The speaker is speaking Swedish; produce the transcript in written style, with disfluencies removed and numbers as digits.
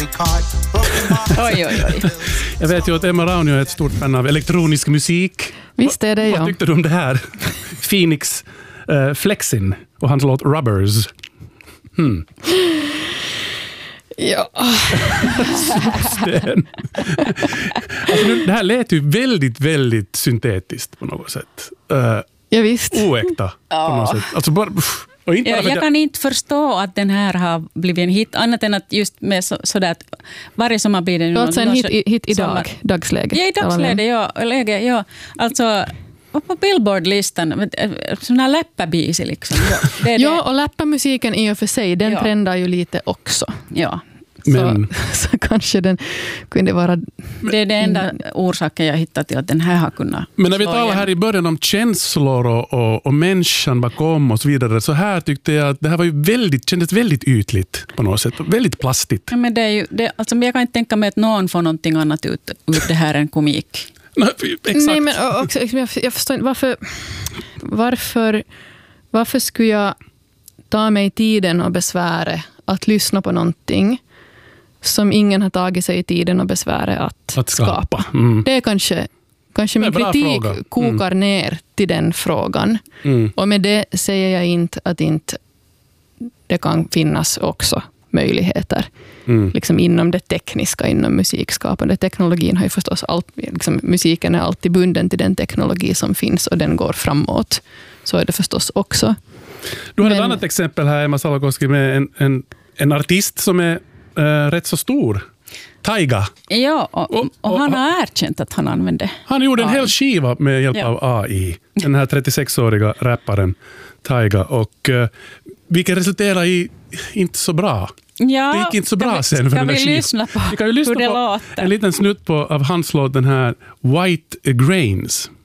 Oj, oj, oj. Jag vet ju att Emma Raunio är ett stort fan av elektronisk musik. Visst är det, ja. Vad tyckte du om det här? Phoenix Flexin och hans låt Rubbers. Ja. Alltså, det här lät ju väldigt, väldigt syntetiskt på något sätt. Ja, visst. Oäkta på något sätt. Alltså bara... Och inte bara Jag kan inte förstå att den här har blivit en hit, annat än att just med sådär att varje sommar blir det... Alltså en hit idag, dagsläge. Ja, i dagsläge, ja. Alltså, på Billboard-listan, sån här läppabisi liksom. Ja, och läppamusiken i och för sig, den trendar ju lite också. Ja. Så kanske den kunde vara... Det är det enda orsaken jag hittat till att den här har kunnat... Men när vi talar här i början om känslor och människan bakom och så vidare, så här tyckte jag att det här var ju kändes väldigt ytligt på något sätt. Väldigt plastigt. Ja, men det är ju, alltså, jag kan inte tänka mig att någon får någonting annat ut det här än komik. Exakt. Nej, men också, jag förstår inte varför skulle jag ta mig tiden och besväret att lyssna på någonting som ingen har tagit sig tiden och besväret att skapa. Det är kanske min kritik kokar ner till den frågan. Och med det säger jag inte att inte det kan finnas också möjligheter liksom inom det tekniska, inom musikskapande. Teknologin har ju förstås liksom, musiken är alltid bunden till den teknologi som finns och den går framåt. Så är det förstås också. Du har ett annat exempel här, Emma Salakoski, med en artist som är rätt så stor. Taiga. Ja, och han har erkänt att han använde. Han gjorde en hel skiva med hjälp av AI. Den här 36-åriga rapparen Taiga. Och vilket resulterade i inte så bra. Ja, det gick inte så bra sen för den där skivan. Lyssna på vi kan ju lyssna hur det på låter. En liten snutt av hans låt, den här White Grains.